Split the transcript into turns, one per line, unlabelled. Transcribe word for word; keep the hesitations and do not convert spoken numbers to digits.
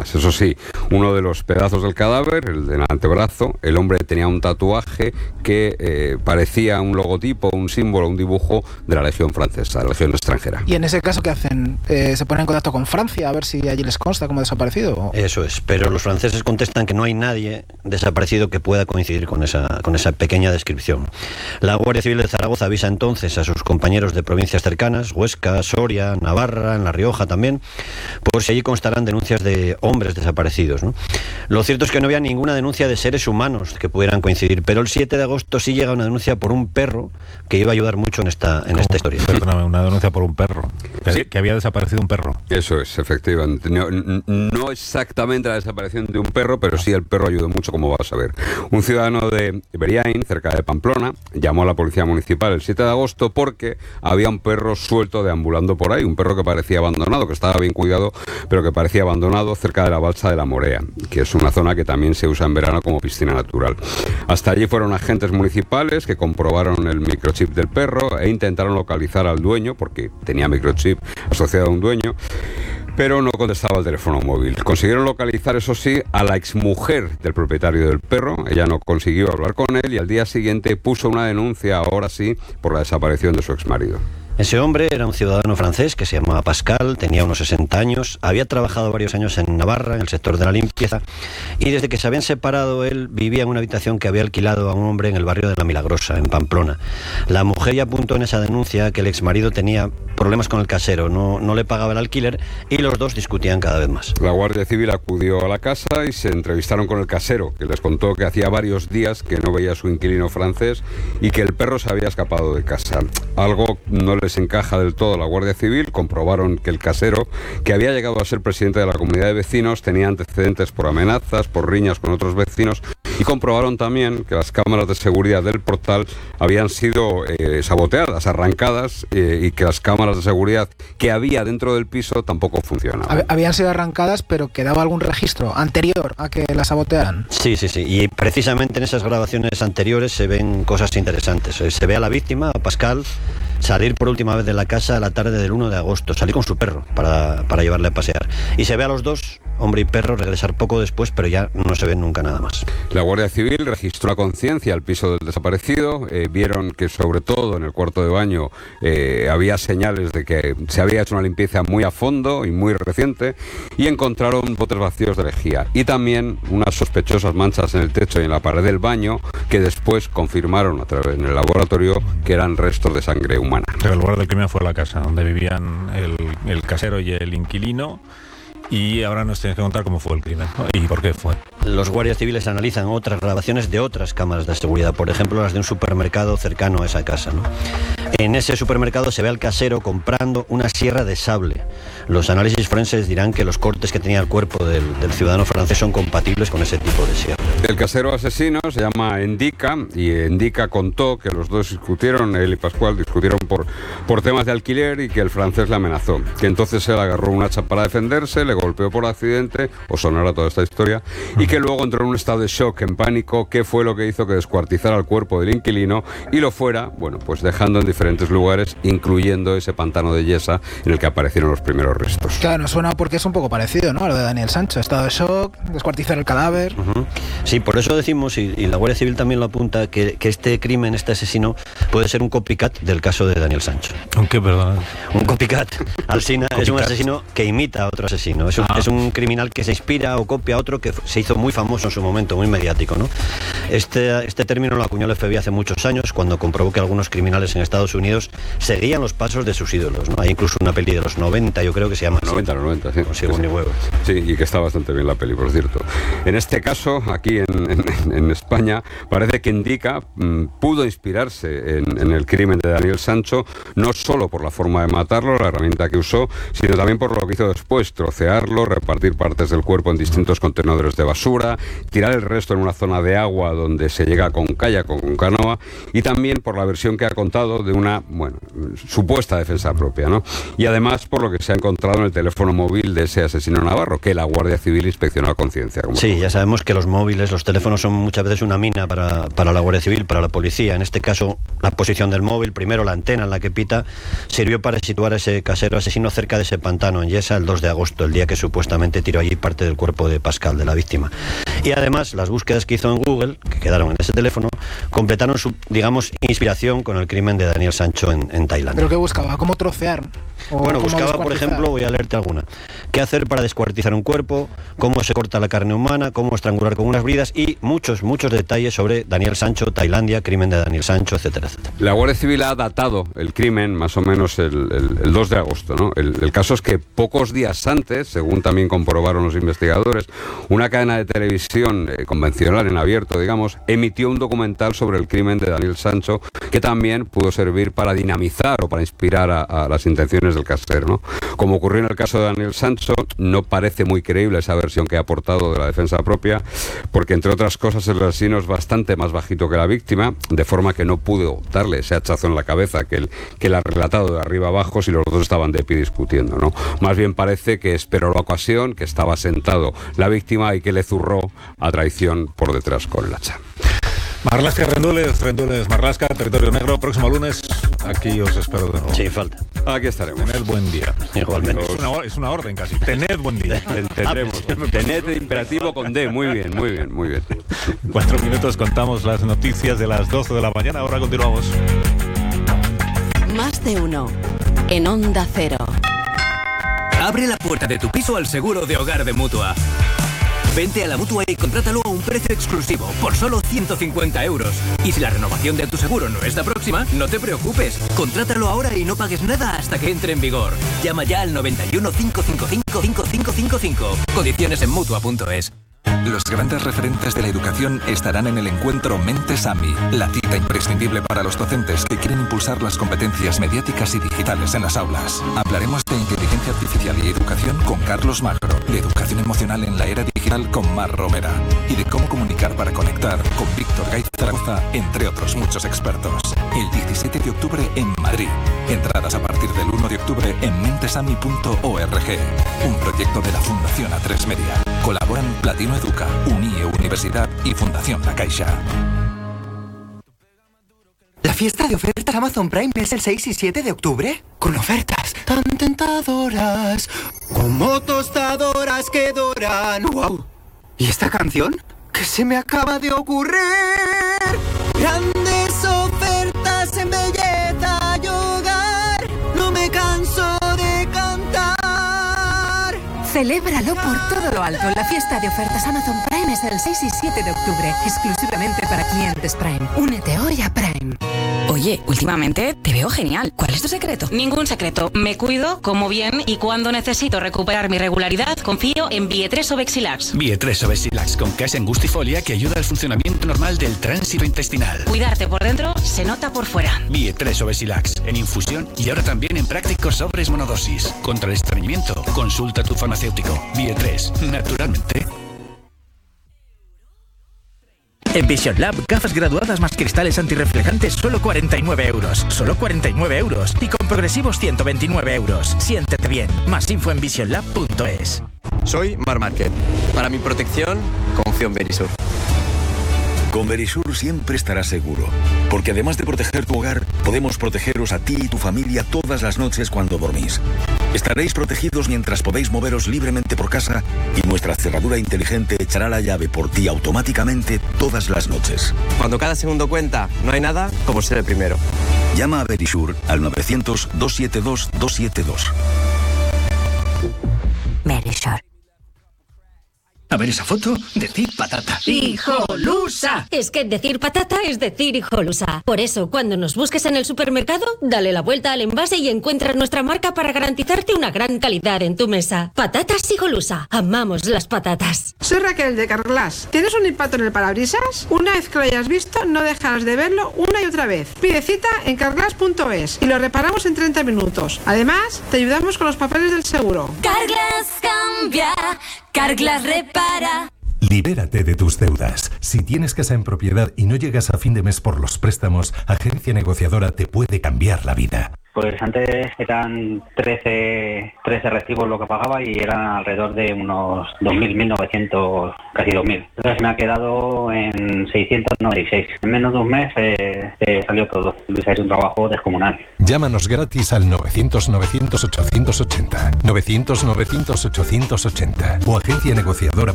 armas. Eso sí, uno de los pedazos del cadáver, el del antebrazo, el hombre tenía un tatuaje que eh, parecía un logotipo, un símbolo, un dibujo de la Legión francesa, de la Legión extranjera.
¿Y en ese caso qué hacen? Eh, ¿Se ponen en contacto con Francia a ver si allí les consta como desaparecido? ¿O?
Eso es, pero los franceses contestan que no hay nadie desaparecido que pueda coincidir con esa, con esa pequeña descripción. La Guardia Civil de Zaragoza avisa entonces a sus compañeros de provincias cercanas, Huesca, Soria, Navarra, en La Rioja también, por si allí constarán denuncias de hombres desaparecidos, ¿no? Lo cierto es que no había ninguna denuncia de seres humanos que pudieran coincidir, pero el siete de agosto sí llega una denuncia por un perro que iba a ayudar mucho en esta, en esta historia.
Perdóname, una denuncia por un perro, que,
Sí.
que había desaparecido un perro.
Eso es, efectivamente. No, no exactamente la desaparición de un perro, pero sí el perro ayudó mucho, como vas a ver. Un ciudadano de Beriain, cerca de Pamplona, llamó a la policía municipal el siete de agosto porque había un perro suelto deambulando por ahí, un perro que parecía abandonado, que estaba bien cuidado, pero que parecía abandonado cerca de la balsa de la Morea, que es una zona que también se usa en verano como piscina natural. Hasta allí fueron agentes municipales que comprobaron el microchip del perro e intentaron localizar al dueño, porque tenía microchip asociado a un dueño, pero no contestaba el teléfono móvil. Consiguieron localizar, eso sí, a la exmujer del propietario del perro. Ella no consiguió hablar con él y al día siguiente puso una denuncia, ahora sí, por la desaparición de su exmarido.
Ese hombre era un ciudadano francés que se llamaba Pascal, tenía unos sesenta años, había trabajado varios años en Navarra, en el sector de la limpieza, y desde que se habían separado él vivía en una habitación que había alquilado a un hombre en el barrio de La Milagrosa, en Pamplona. La mujer ya apuntó en esa denuncia que el exmarido tenía problemas con el casero, no, no le pagaba el alquiler y los dos discutían cada vez más.
La Guardia Civil acudió a la casa y se entrevistaron con el casero, que les contó que hacía varios días que no veía a su inquilino francés y que el perro se había escapado de casa. Algo no le les encaja del todo a la Guardia Civil. Comprobaron que el casero, que había llegado a ser presidente de la comunidad de vecinos, tenía antecedentes por amenazas, por riñas con otros vecinos, y comprobaron también que las cámaras de seguridad del portal habían sido eh, saboteadas, arrancadas, eh, y que las cámaras de seguridad que había dentro del piso tampoco funcionaban.
Habían sido arrancadas, pero quedaba algún registro anterior a que las sabotearan.
Sí, sí, sí, y precisamente en esas grabaciones anteriores se ven cosas interesantes. Se ve a la víctima, a Pascal, salir por última vez de la casa a la tarde del uno de agosto, salir con su perro para, para llevarle a pasear. Y se ve a los dos, hombre y perro, regresar poco después, pero ya no se ven nunca nada más.
La Guardia Civil registró a conciencia el piso del desaparecido, eh, vieron que sobre todo en el cuarto de baño eh, había señales de que se había hecho una limpieza muy a fondo y muy reciente, y encontraron botes vacíos de lejía y también unas sospechosas manchas en el techo y en la pared del baño que después confirmaron a través en el laboratorio que eran restos de sangre humana.
Pero el lugar del crimen fue la casa donde vivían el, el casero y el inquilino. Y ahora nos tienes que contar cómo fue el crimen, ¿no? Y por qué fue.
Los guardias civiles analizan otras grabaciones de otras cámaras de seguridad, por ejemplo las de un supermercado cercano a esa casa, ¿no? En ese supermercado se ve al casero comprando una sierra de sable. Los análisis forenses dirán que los cortes que tenía el cuerpo del, del ciudadano francés son compatibles con ese tipo de sierra.
El casero asesino se llama Endica, y Endica contó que los dos discutieron, él y Pascual discutieron por, por temas de alquiler, y que el francés le amenazó, que entonces él agarró un hacha para defenderse, le golpeó por accidente, o sonará toda esta historia, y que luego entró en un estado de shock, en pánico, que fue lo que hizo que descuartizara el cuerpo del inquilino y lo fuera, bueno, pues dejando en diferentes lugares, incluyendo ese pantano de Yesa en el que aparecieron los primeros restos.
Claro, nos suena porque es un poco parecido, ¿no?, a lo de Daniel Sancho, estado de shock, descuartizar el cadáver.
Uh-huh. Sí, por eso decimos, y, y la Guardia Civil también lo apunta, que, que este crimen, este asesino, puede ser un copycat del caso de Daniel Sancho.
¿Un qué, perdón?
Un copycat. Alsina es un asesino que imita a otro asesino. Es un, ah. es un criminal que se inspira o copia a otro que se hizo muy famoso en su momento, muy mediático, ¿no? Este, este término lo acuñó el F B I hace muchos años, cuando comprobó que algunos criminales en Estados Unidos seguían los pasos de sus ídolos, ¿no? Hay incluso una peli de los noventa, yo creo que se llama
noventa, noventa, sí.
Consigo ni huevo.
Sí, y que está bastante bien la peli, por cierto. En este caso, aquí en, en, en España, parece que Endica mmm, pudo inspirarse en, en el crimen de Daniel Sancho, no solo por la forma de matarlo, la herramienta que usó, sino también por lo que hizo después: trocearlo, repartir partes del cuerpo en distintos contenedores de basura, tirar el resto en una zona de agua donde se llega con kayak o con canoa, y también por la versión que ha contado de una, bueno, supuesta defensa propia, ¿no? Y además por lo que se ha encontrado encontrado en el teléfono móvil de ese asesino navarro, que la Guardia Civil inspeccionó a conciencia.
Sí, ya sabemos que los móviles, los teléfonos son muchas veces una mina para, para la Guardia Civil, para la policía. En este caso, la posición del móvil, primero la antena en la que pita, sirvió para situar a ese casero asesino cerca de ese pantano en Yesa el dos de agosto, el día que supuestamente tiró allí parte del cuerpo de Pascal, de la víctima. Y además, las búsquedas que hizo en Google, que quedaron en ese teléfono, completaron su, digamos, inspiración con el crimen de Daniel Sancho en, en Tailandia.
¿Pero qué buscaba? ¿Cómo trocear?
Bueno, buscaba, por ejemplo, voy a leerte alguna. ¿Qué hacer para descuartizar un cuerpo? ¿Cómo se corta la carne humana? ¿Cómo estrangular con unas bridas? Y muchos, muchos detalles sobre Daniel Sancho, Tailandia, crimen de Daniel Sancho, etcétera, etcétera.
La Guardia Civil ha datado el crimen más o menos el, el, el dos de agosto, ¿no? El, el caso es que pocos días antes, según también comprobaron los investigadores, una cadena de televisión eh, convencional en abierto, digamos, emitió un documental sobre el crimen de Daniel Sancho que también pudo servir para dinamizar o para inspirar a, a las intenciones del casero, ¿no? Como ocurrió en el caso de Daniel Sancho, no parece muy creíble esa versión que ha aportado de la defensa propia, porque entre otras cosas el asesino es bastante más bajito que la víctima, de forma que no pudo darle ese hachazo en la cabeza que él, que él ha relatado de arriba abajo si los dos estaban de pie discutiendo, ¿no? Más bien parece que esperó la ocasión, que estaba sentado la víctima y que le zurró a traición por detrás con el hacha.
Marlaska, Rendueles, Rendueles, Marlaska, Territorio Negro, próximo lunes, aquí os espero de nuevo.
Sí, falta.
Aquí estaremos.
Tened buen día.
Igualmente.
Es una, es una orden casi. Tened buen día.
Tendremos. Tened de imperativo con D. Muy bien, muy bien, muy bien.
En cuatro minutos contamos las noticias de las doce de la mañana. Ahora continuamos.
Más de uno. En Onda Cero.
Abre la puerta de tu piso al seguro de hogar de Mutua. Vente a la Mutua y contrátalo a un precio exclusivo, por solo ciento cincuenta euros. Y si la renovación de tu seguro no está próxima, no te preocupes. Contrátalo ahora y no pagues nada hasta que entre en vigor. Llama ya al noventa y uno, cinco cinco cinco, cinco cinco cinco cinco. Condiciones en Mutua punto es.
Los grandes referentes de la educación estarán en el encuentro Mentes AMI, la cita imprescindible para los docentes que quieren impulsar las competencias mediáticas y digitales en las aulas. Hablaremos de inteligencia artificial y educación con Carlos Magro, de educación emocional en la era digital con Mar Romera y de cómo comunicar para conectar con Víctor Gay Zaragoza, entre otros muchos expertos. El diecisiete de octubre en Madrid. Entradas a partir del uno de octubre en mentesami punto org. Un proyecto de la Fundación A tres Media. Colaboran Platino Educa, Unie Universidad y Fundación La Caixa.
¿La fiesta de ofertas Amazon Prime es el seis y siete de octubre? Con ofertas tan tentadoras, como tostadoras que doran. ¡Wow! ¿Y esta canción? ¿Qué se me acaba de ocurrir? Grandes ofertas en belleza y hogar. No me canso de cantar.
Celébralo por todo lo alto. La fiesta de ofertas Amazon Prime es el seis y siete de octubre, exclusivamente para clientes Prime. Únete hoy a Prime.
Oye, últimamente te veo genial. ¿Cuál es tu secreto?
Ningún secreto. Me cuido, como bien y cuando necesito recuperar mi regularidad, confío en Bietres o Bexilax.
Bietres o Bexilax con gas angustifolia que ayuda al funcionamiento normal del tránsito intestinal.
Cuidarte por dentro se nota por fuera.
Bietres o Bexilax en infusión y ahora también en prácticos sobres monodosis. Contra el estreñimiento, consulta a tu farmacéutico. Bietres, naturalmente.
En Vision Lab, gafas graduadas más cristales antirreflejantes, solo cuarenta y nueve euros. Solo cuarenta y nueve euros. Y con progresivos ciento veintinueve euros. Siéntete bien. Más info en vision lab punto es.
Soy Mar Márquez. Para mi protección, confío en Verisur.
Con Verisur siempre estarás seguro, porque además de proteger tu hogar, podemos protegeros a ti y tu familia todas las noches cuando dormís. Estaréis protegidos mientras podéis moveros libremente por casa y nuestra cerradura inteligente echará la llave por ti automáticamente todas las noches.
Cuando cada segundo cuenta, no hay nada como ser el primero.
Llama a Verisur al novecientos, doscientos setenta y dos, doscientos setenta y dos.
Verisur.
A ver esa foto, decir patata.
¡Hijolusa! Es que decir patata es decir hijolusa. Por eso, cuando nos busques en el supermercado, dale la vuelta al envase y encuentra nuestra marca para garantizarte una gran calidad en tu mesa. Patatas Hijolusa. Amamos las patatas.
Soy Raquel de Carglass. ¿Tienes un impacto en el parabrisas? Una vez que lo hayas visto, no dejarás de verlo una y otra vez. Pide cita en carglass punto es y lo reparamos en treinta minutos. Además, te ayudamos con los papeles del seguro.
Carglass cambia, Carglass repara. Libérate de tus deudas. Si tienes casa en propiedad y no llegas a fin de mes por los préstamos, Agencia Negociadora te puede cambiar la vida.
Pues antes eran trece, trece recibos lo que pagaba y eran alrededor de unos dos mil, mil novecientos, casi dos mil. Entonces me ha quedado en seiscientos noventa y seis. En menos de un mes eh, eh, salió todo. Luis ha hecho un trabajo descomunal.
Llámanos gratis al novecientos, novecientos, ochocientos ochenta, novecientos, novecientos, ochocientos ochenta o agencia negociadora